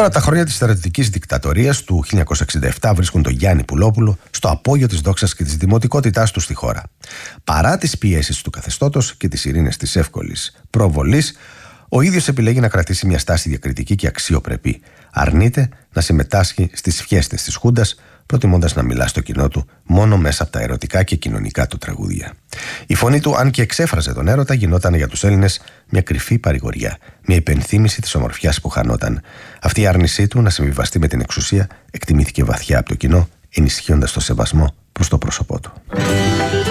Τώρα τα χρόνια της στρατιωτικής δικτατορίας του 1967 βρίσκουν τον Γιάννη Πουλόπουλο στο απόγειο της δόξας και της δημοτικότητάς του στη χώρα. Παρά τις πιέσεις του καθεστώτος και τις ειρήνες της εύκολης προβολής, ο ίδιος επιλέγει να κρατήσει μια στάση διακριτική και αξιοπρεπή. Αρνείται να συμμετάσχει στις φιέστες της Χούντας, προτιμώντας να μιλά στο κοινό του μόνο μέσα από τα ερωτικά και κοινωνικά του τραγούδια. Η φωνή του, αν και εξέφραζε τον έρωτα, γινόταν για τους Έλληνες μια κρυφή παρηγοριά, μια υπενθύμηση της ομορφιάς που χανόταν. Αυτή η άρνησή του να συμβιβαστεί με την εξουσία εκτιμήθηκε βαθιά από το κοινό, ενισχύοντας το σεβασμό προς το πρόσωπό του.